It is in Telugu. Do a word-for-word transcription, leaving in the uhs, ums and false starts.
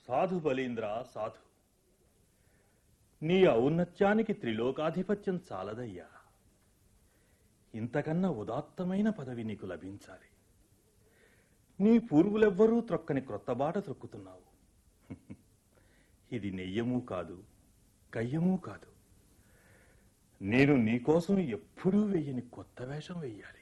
సాధు బలీంద్ర, సాధు. నీ ఔన్నత్యానికి త్రిలోకాధిపత్యం చాలదయ్యా. ఇంతకన్నా ఉదాత్తమైన పదవి నీకు లభించాలి. నీ పూర్వులెవ్వరూ త్రొక్కని క్రొత్త బాట త్రొక్కుతున్నావు. ఇది నెయ్యమూ కాదు, కయ్యమూ కాదు. నేను నీకోసం ఎప్పుడూ వెయ్యని కొత్త వేషం వెయ్యాలి.